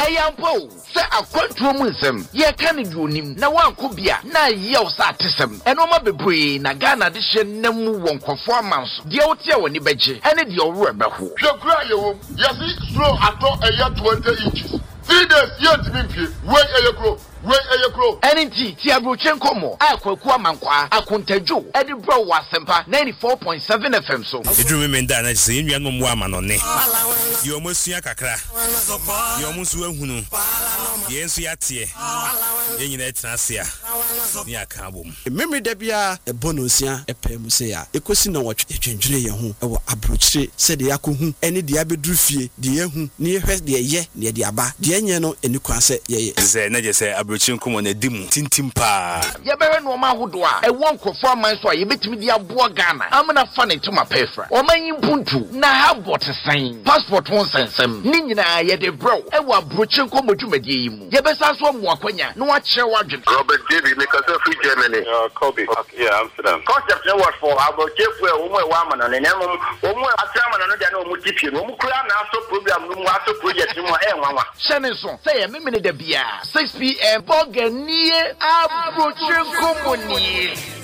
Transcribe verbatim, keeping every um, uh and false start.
Eyampo se akwantuo mu nsem ye ka ne di onim na wanko bia na ye o sa atesem eno ma bebre na Ghana de hye nam won kwofo amanso de o tie woni beje ene de o ro ebeho hwekura ye wo yesi slow ato eya twenty inches three days yet be wey eyekro wey eyekro enti ti abrochen komo akwaku amankwa akontajo edi bro wasempa ninety-four point seven F M so edru me nda na se enua no mo amanone ye omasua kakra ye omusu ahunu ye ensu yatie ye nyina etrase a ni aka bom memory da bia e bonosia e pem se ya ekosi na wotwe etwendwere ye ho e wo abrochire se de yakohu ene de abeduru fie de yehu ne yehwe de ye ne de aba de enye no eni kwan se ye ze na je se abrochire komo na dimu tintim pa ye bere no ma hodo a e won kwofo aman so a ye betimi de abo Ghana amana fa ne tuma pefra o man yimpuntu na ha botesan passport won sensem ni nyina ye de bro e wo abrochire komo dwumade yi mu ye besa so mo akwanya no wa kire wadwe Robert David because of Germany uh Kobe okay, yeah Amsterdam concept no what for about chefu e wo mo wa amana ne nem wo mo atrama no de na wo mo tipie no mo kura na so program no mo aso project mo e nwanwa shene so say ye memene da bia six p m boganie abrochire komo ni